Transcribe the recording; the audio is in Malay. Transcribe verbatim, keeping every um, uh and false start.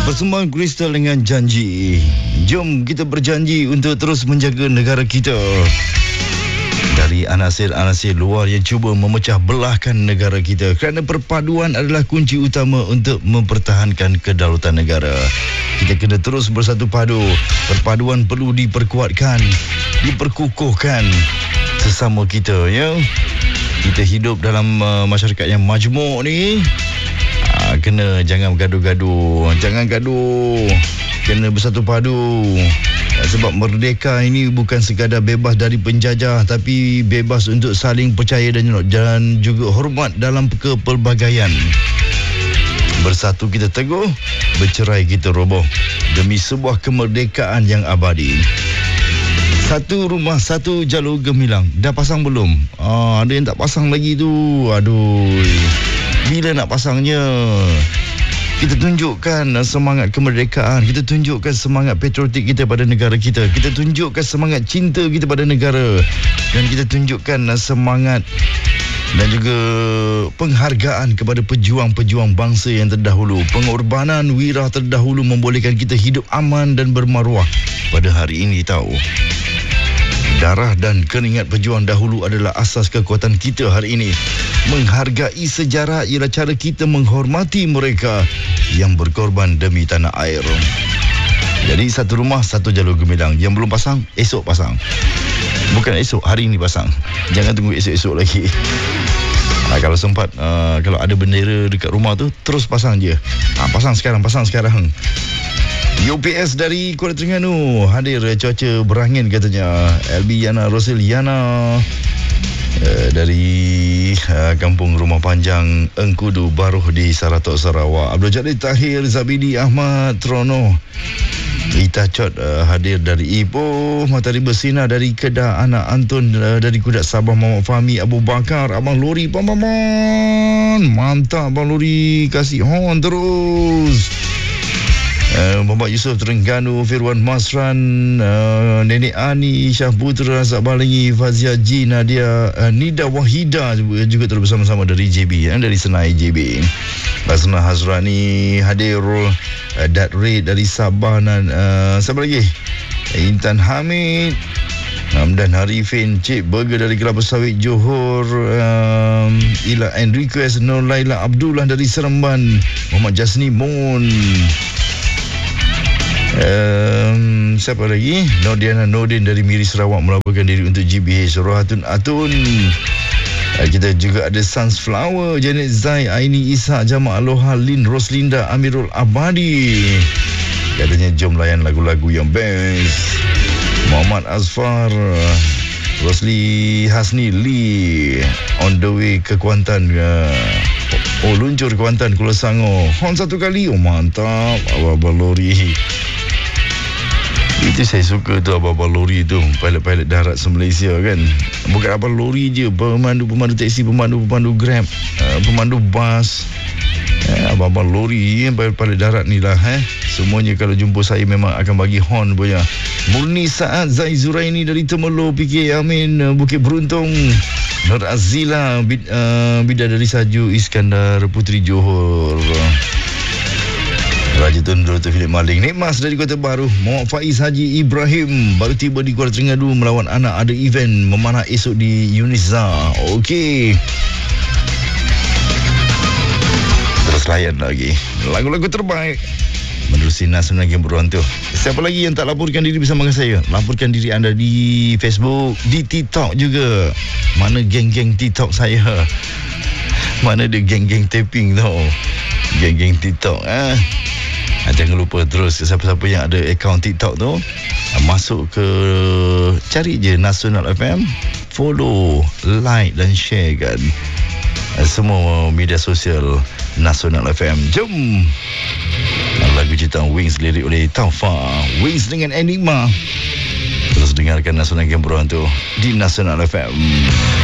Persembahan Kristal dengan janji. Jom kita berjanji untuk terus menjaga negara kita dari anasir-anasir luar yang cuba memecah belahkan negara kita, kerana perpaduan adalah kunci utama untuk mempertahankan kedaulatan negara. Kita kena terus bersatu padu. Perpaduan perlu diperkuatkan, diperkukuhkan sesama kita, ya. Kita hidup dalam uh, masyarakat yang majmuk ni. Ha, kena jangan gaduh-gaduh, jangan gaduh, kena bersatu padu. Sebab merdeka ini bukan sekadar bebas dari penjajah, tapi bebas untuk saling percaya dan, dan juga hormat dalam kepelbagaian. Bersatu kita teguh, bercerai kita roboh, demi sebuah kemerdekaan yang abadi. Satu rumah, satu jalur gemilang. Dah pasang belum? Ah, ada yang tak pasang lagi tu. Aduh, bila nak pasangnya? Kita tunjukkan semangat kemerdekaan. Kita tunjukkan semangat patriotik kita pada negara kita. Kita tunjukkan semangat cinta kita pada negara. Dan kita tunjukkan semangat dan juga penghargaan kepada pejuang-pejuang bangsa yang terdahulu. Pengorbanan wira terdahulu membolehkan kita hidup aman dan bermaruah pada hari ini, tahu. Darah dan keringat pejuang dahulu adalah asas kekuatan kita hari ini. Menghargai sejarah ialah cara kita menghormati mereka yang berkorban demi tanah air. Jadi satu rumah, satu jalur gemilang. Yang belum pasang, esok pasang. Bukan esok, hari ini pasang. Jangan tunggu esok-esok lagi. Ha, kalau sempat, uh, kalau ada bendera dekat rumah tu, terus pasang je. Ha, pasang sekarang, pasang sekarang. U P S dari Kuala Terengganu hadir, cuaca berangin katanya. L B Yana Rosil Yana uh, dari uh, Kampung Rumah Panjang Engkudu Baruh di Saratok, Sarawak. Abdul Jalil Tahir, Zabidi Ahmad Trono. Ita Chot uh, hadir dari Ipoh. Matahari bersinar dari Kedah. Anak Antun uh, dari Kudat Sabah. Muhammad Fahmi Abu Bakar. Abang Lori Pamaman. Mantap Abang Lori, kasih horn terus. Uh, Muhammad Yusof Terengganu, Firwan Masran, uh, Nenek Ani, Syah Putra, Razak Balingi, Fazia Ji, Nadia, uh, Nida Wahida juga, juga terus bersama-sama dari J B, eh, dari Senai J B. Basna Hazrani hadir, uh, Dat Ray dari Sabah, dan uh, siapa lagi? Intan Hamid, Hamdan Harifin, Cik Burger dari Kelapa Sawit Johor, um, Ila and Request, Nur Laila Abdullah dari Seremban, Muhammad Jasni Mon. Um, siapa lagi? Nordiana Nordin dari Miri Sarawak melaporkan diri untuk G B H. Rohatun Atun. Uh, kita juga ada Sunflower, Janet Zai, Aini Ishak, Jamak Aloha, Lin Roslinda, Amirul Abadi. Katanya jom layan lagu-lagu yang best. Muhammad Azfar, Rosli Hasni Lee on the way ke Kuantan. Uh, oh, luncur ke Kuantan, Kuala Sango. Hon satu kali. Oh, mantap. Abang Lori. Itu saya suka tu abang-abang lori tu, pilot-pilot darat se-Malaysia kan. Bukan abang lori je, pemandu-pemandu teksi, pemandu-pemandu Grab, uh, pemandu bas, uh, abang-abang lori, pilot-pilot darat ni lah. Eh. Semuanya kalau jumpa saya memang akan bagi horn punya. Murni Saad Zai Zuraini dari Temelo, P K Amin, uh, Bukit Beruntung. Nur Azila, bid, uh, Bidadari Saju, Iskandar Putri Johor. Raja Tun Doktor Philip Maling. Nikmas dari Kota Baru. Muhammad Faiz Haji Ibrahim baru tiba di Kuala Terengganu melawan anak. Ada event memanah esok di Unisa. Okey, terus layan lagi lagu-lagu terbaik menerusi Nasional Game Beruang tu. Siapa lagi yang tak laporkan diri bersama dengan saya? Laporkan diri anda di Facebook, di TikTok juga. Mana geng-geng TikTok saya? Mana ada geng-geng taping tau? Geng-geng TikTok eh? Jangan lupa terus, siapa-siapa yang ada akaun TikTok tu, masuk ke, cari je Nasional F M, follow, like dan share kan semua media sosial Nasional F M. Jom lagu cipta Wings, lirik oleh Taufa. Wings dengan Enigma. Terus dengarkan Nasional Game Beruang tu di Nasional F M.